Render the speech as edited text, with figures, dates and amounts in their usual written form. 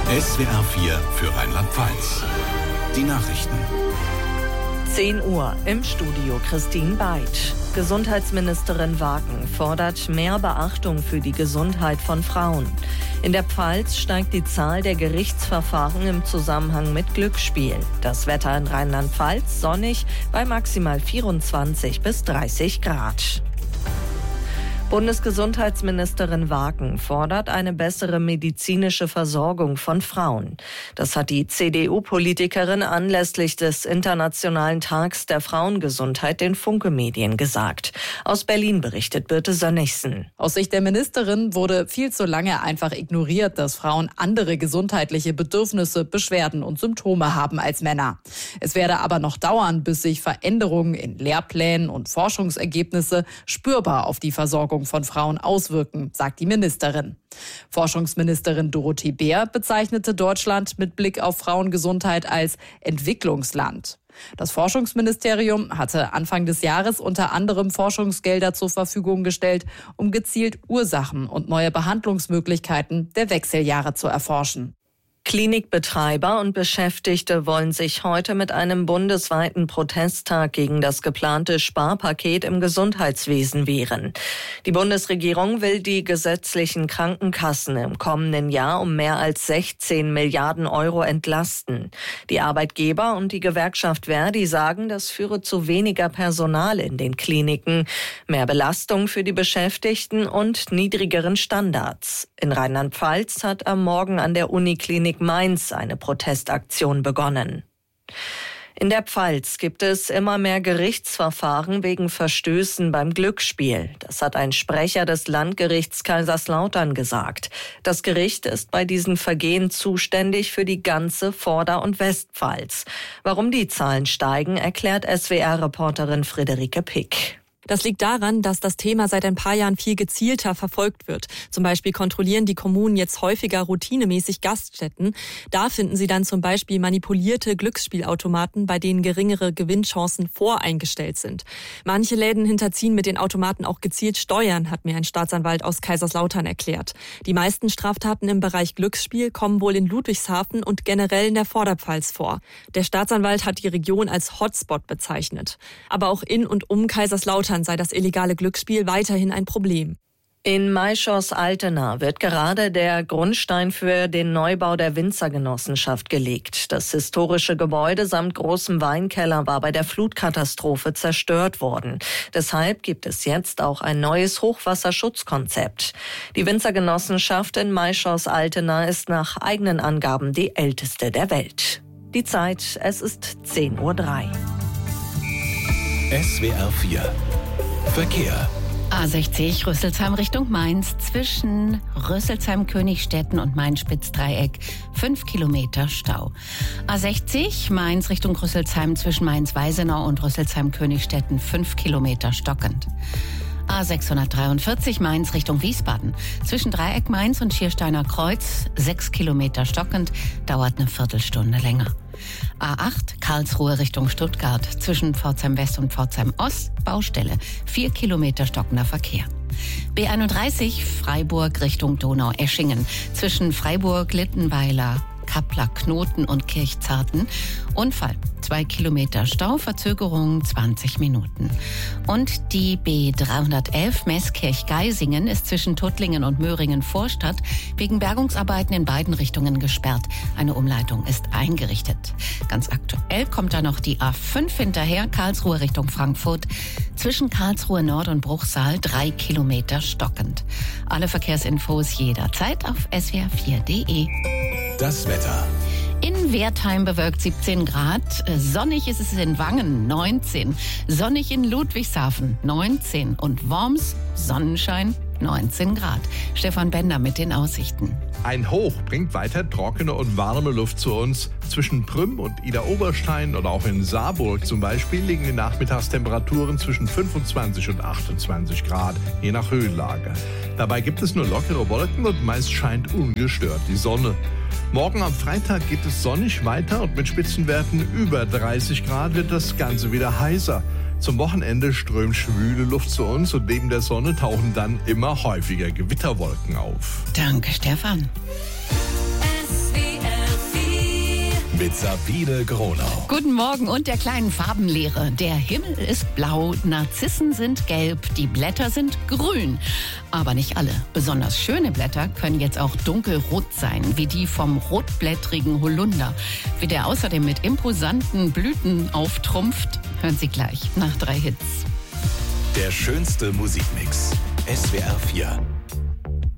SWR 4 für Rheinland-Pfalz. Die Nachrichten. 10 Uhr im Studio Christine Beid. Gesundheitsministerin Wagen fordert mehr Beachtung für die Gesundheit von Frauen. In der Pfalz steigt die Zahl der Gerichtsverfahren im Zusammenhang mit Glücksspiel. Das Wetter in Rheinland-Pfalz sonnig bei maximal 24 bis 30 Grad. Bundesgesundheitsministerin Wagen fordert eine bessere medizinische Versorgung von Frauen. Das hat die CDU-Politikerin anlässlich des Internationalen Tags der Frauengesundheit den Funke-Medien gesagt. Aus Berlin berichtet Birte Sönnigsen. Aus Sicht der Ministerin wurde viel zu lange einfach ignoriert, dass Frauen andere gesundheitliche Bedürfnisse, Beschwerden und Symptome haben als Männer. Es werde aber noch dauern, bis sich Veränderungen in Lehrplänen und Forschungsergebnisse spürbar auf die Versorgung von Frauen auswirken, sagt die Ministerin. Forschungsministerin Dorothee Bär bezeichnete Deutschland mit Blick auf Frauengesundheit als Entwicklungsland. Das Forschungsministerium hatte Anfang des Jahres unter anderem Forschungsgelder zur Verfügung gestellt, um gezielt Ursachen und neue Behandlungsmöglichkeiten der Wechseljahre zu erforschen. Klinikbetreiber und Beschäftigte wollen sich heute mit einem bundesweiten Protesttag gegen das geplante Sparpaket im Gesundheitswesen wehren. Die Bundesregierung will die gesetzlichen Krankenkassen im kommenden Jahr um mehr als 16 Milliarden Euro entlasten. Die Arbeitgeber und die Gewerkschaft ver.di sagen, das führe zu weniger Personal in den Kliniken, mehr Belastung für die Beschäftigten und niedrigeren Standards. In Rheinland-Pfalz hat am Morgen an der Uniklinik Mainz eine Protestaktion begonnen. In der Pfalz gibt es immer mehr Gerichtsverfahren wegen Verstößen beim Glücksspiel. Das hat ein Sprecher des Landgerichts Kaiserslautern gesagt. Das Gericht ist bei diesen Vergehen zuständig für die ganze Vorder- und Westpfalz. Warum die Zahlen steigen, erklärt SWR-Reporterin Friederike Pick. Das liegt daran, dass das Thema seit ein paar Jahren viel gezielter verfolgt wird. Zum Beispiel kontrollieren die Kommunen jetzt häufiger routinemäßig Gaststätten. Da finden sie dann zum Beispiel manipulierte Glücksspielautomaten, bei denen geringere Gewinnchancen voreingestellt sind. Manche Läden hinterziehen mit den Automaten auch gezielt Steuern, hat mir ein Staatsanwalt aus Kaiserslautern erklärt. Die meisten Straftaten im Bereich Glücksspiel kommen wohl in Ludwigshafen und generell in der Vorderpfalz vor. Der Staatsanwalt hat die Region als Hotspot bezeichnet. Aber auch in und um Kaiserslautern sei das illegale Glücksspiel weiterhin ein Problem. In Maischors-Altena wird gerade der Grundstein für den Neubau der Winzergenossenschaft gelegt. Das historische Gebäude samt großem Weinkeller war bei der Flutkatastrophe zerstört worden. Deshalb gibt es jetzt auch ein neues Hochwasserschutzkonzept. Die Winzergenossenschaft in Maischors-Altena ist nach eigenen Angaben die älteste der Welt. Die Zeit, es ist 10:03 Uhr. SWR 4 Verkehr. A60 Rüsselsheim Richtung Mainz zwischen Rüsselsheim-Königstetten und Main-Spitz-Dreieck 5 Kilometer Stau. A60 Mainz Richtung Rüsselsheim zwischen Mainz-Weisenau und Rüsselsheim-Königstetten 5 Kilometer stockend. A643 Mainz Richtung Wiesbaden. Zwischen Dreieck Mainz und Schiersteiner Kreuz 6 Kilometer stockend, dauert eine Viertelstunde länger. A8 Karlsruhe Richtung Stuttgart. Zwischen Pforzheim West und Pforzheim Ost Baustelle. 4 Kilometer stockender Verkehr. B31 Freiburg Richtung Donau-Eschingen. Zwischen Freiburg, Littenweiler, Kappler, Knoten und Kirchzarten. Unfall. 2 Kilometer Stau, Verzögerung 20 Minuten. Und die B311 Meßkirch-Geisingen ist zwischen Tuttlingen und Möhringen-Vorstadt wegen Bergungsarbeiten in beiden Richtungen gesperrt. Eine Umleitung ist eingerichtet. Ganz aktuell kommt da noch die A5 hinterher, Karlsruhe Richtung Frankfurt. Zwischen Karlsruhe Nord und Bruchsal 3 Kilometer stockend. Alle Verkehrsinfos jederzeit auf swr4.de. Das Wetter. In Wertheim bewölkt 17 Grad, sonnig ist es in Wangen 19, sonnig in Ludwigshafen 19 und Worms Sonnenschein 19 Grad. Stefan Bender mit den Aussichten. Ein Hoch bringt weiter trockene und warme Luft zu uns. Zwischen Prüm und Idar-Oberstein oder auch in Saarburg zum Beispiel liegen die Nachmittagstemperaturen zwischen 25 und 28 Grad, je nach Höhenlage. Dabei gibt es nur lockere Wolken und meist scheint ungestört die Sonne. Morgen am Freitag geht es sonnig weiter und mit Spitzenwerten über 30 Grad wird das Ganze wieder heißer. Zum Wochenende strömt schwüle Luft zu uns und neben der Sonne tauchen dann immer häufiger Gewitterwolken auf. Danke, Stefan. SWR mit Sabine Gronau. Guten Morgen und der kleinen Farbenlehre. Der Himmel ist blau, Narzissen sind gelb, die Blätter sind grün. Aber nicht alle. Besonders schöne Blätter können jetzt auch dunkelrot sein, wie die vom rotblättrigen Holunder. Wie der außerdem mit imposanten Blüten auftrumpft, hören Sie gleich nach 3 Hits. Der schönste Musikmix. SWR 4.